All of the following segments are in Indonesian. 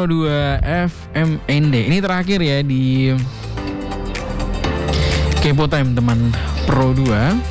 Pro 2 FMND. Ini terakhir ya di Kepo Time teman Pro 2.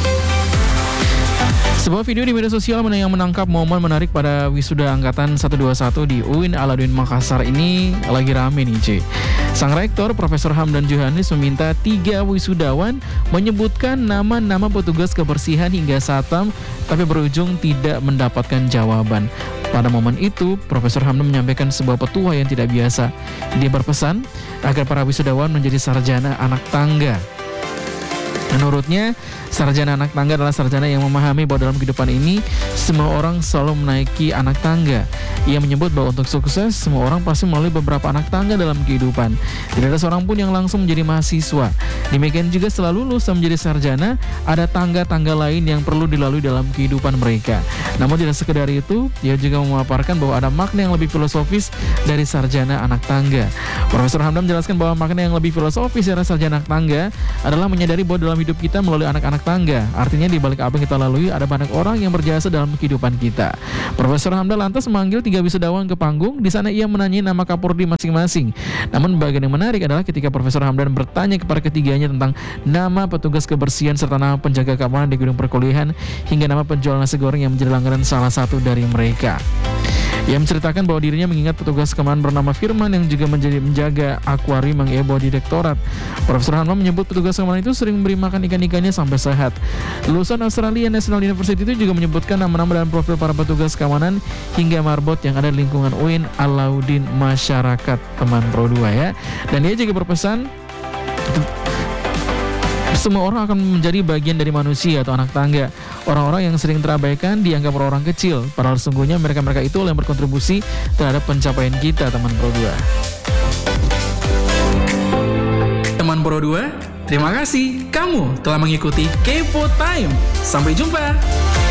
Sebuah video di media sosial yang menangkap momen menarik pada wisuda angkatan 121 di UIN Alauddin Makassar ini lagi rame nih cuy. Sang rektor Profesor Hamdan Johannes meminta 3 wisudawan menyebutkan nama-nama petugas kebersihan hingga satpam, tapi berujung tidak mendapatkan jawaban. Pada momen itu, Profesor Hamdan menyampaikan sebuah petua yang tidak biasa. Dia berpesan agar para wisudawan menjadi sarjana anak tangga. Menurutnya, sarjana anak tangga adalah sarjana yang memahami bahwa dalam kehidupan ini semua orang selalu menaiki anak tangga. Ia menyebut bahwa untuk sukses, semua orang pasti melalui beberapa anak tangga dalam kehidupan. Tidak ada seorang pun yang langsung menjadi mahasiswa. Demikian juga setelah lulus dan menjadi sarjana, ada tangga-tangga lain yang perlu dilalui dalam kehidupan mereka. Namun tidak sekedar itu, ia juga memaparkan bahwa ada makna yang lebih filosofis dari sarjana anak tangga. Profesor Hamdan menjelaskan bahwa makna yang lebih filosofis dari sarjana anak tangga adalah menyadari bahwa dalam hidup kita melalui anak-anak tangga. Artinya di balik apa yang kita lalui ada banyak orang yang berjasa dalam kehidupan kita. Profesor Hamdan lantas memanggil 3 wisudawan ke panggung. Di sana ia menanyai nama kapolri masing-masing. Namun bagian yang menarik adalah ketika Profesor Hamdan bertanya kepada ketiganya tentang nama petugas kebersihan serta nama penjaga keamanan di gedung perkuliahan hingga nama penjual nasi goreng yang menjadi langganan salah satu dari mereka. Ia menceritakan bahwa dirinya mengingat petugas keamanan bernama Firman yang juga menjaga akuarium yang ia bawa di direktorat. Profesor Hamdan menyebut petugas keamanan itu sering memberi makan ikan-ikannya sampai sehat. Lulusan Australia National University itu juga menyebutkan nama-nama dan profil para petugas keamanan hingga marbot yang ada di lingkungan UIN Alauddin Masyarakat teman Pro 2 ya. Dan dia juga berpesan semua orang akan menjadi bagian dari manusia atau anak tangga. Orang-orang yang sering terabaikan dianggap orang kecil, padahal sesungguhnya mereka-mereka itu yang berkontribusi terhadap pencapaian kita, teman Pro 2. Teman Pro 2, terima kasih kamu telah mengikuti Kepo Time. Sampai jumpa.